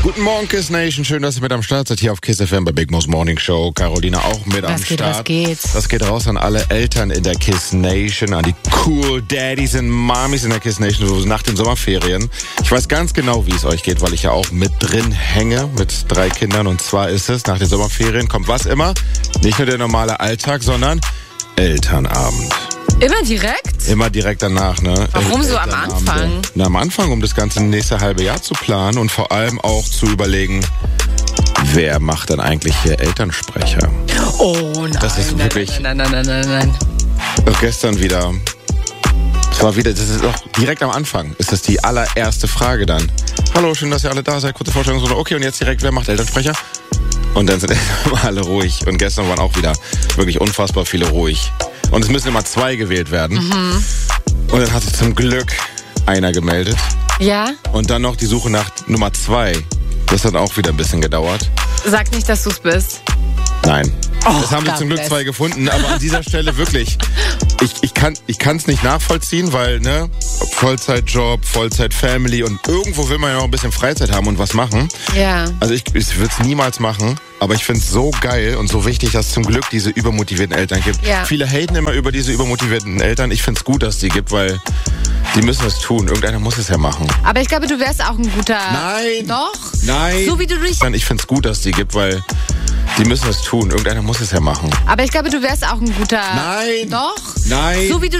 Guten Morgen, Kiss Nation. Schön, dass ihr mit am Start seid hier auf Kiss FM bei Big Mo's Morning Show. Carolina auch mit am Start. Was geht? Das geht raus an alle Eltern in der Kiss Nation, an die cool Daddies und Mamis in der Kiss Nation, so nach den Sommerferien. Ich weiß ganz genau, wie es euch geht, weil ich ja auch mit drin hänge mit 3 Kindern. Und zwar ist es, nach den Sommerferien kommt was immer? Nicht nur der normale Alltag, sondern Elternabend. Immer direkt? Immer direkt danach, ne? Warum so am Anfang? Na, am Anfang, um das ganze nächste halbe Jahr zu planen und vor allem auch zu überlegen, wer macht dann eigentlich hier Elternsprecher? Oh nein, Das ist wirklich- nein. Auch gestern wieder. Das ist auch direkt am Anfang. Ist das die allererste Frage dann? Hallo, schön, dass ihr alle da seid. Kurze Vorstellungsrunde. Okay, und jetzt direkt, wer macht Elternsprecher? Und dann sind immer alle ruhig. Und gestern waren auch wieder wirklich unfassbar viele ruhig. Und es müssen immer 2 gewählt werden. Und dann hat sich zum Glück einer gemeldet. Ja? Und dann noch die Suche nach Nummer 2. Das hat auch wieder ein bisschen gedauert. Sag nicht, dass du's bist. Nein. Oh, Das haben wir zum Glück 2 gefunden, aber an dieser Stelle wirklich, ich kann es nicht nachvollziehen, weil, ne, Vollzeitjob, Vollzeit-Family und irgendwo will man ja noch ein bisschen Freizeit haben und was machen. Ja. Also ich würde es niemals machen, aber ich finde es so geil und so wichtig, dass es zum Glück diese übermotivierten Eltern gibt. Ja. Viele haten immer über diese übermotivierten Eltern. Ich finde es gut, dass es die gibt, weil die müssen es tun. Irgendeiner muss es ja machen. Aber ich glaube, du wärst auch ein guter... Nein! Doch? Nein! So wie du dich... Ich finde es gut, dass es die gibt, weil die müssen es tun. Irgendeiner muss es ja machen. Aber ich glaube, du wärst auch ein guter... Nein! Doch? Nein! So wie du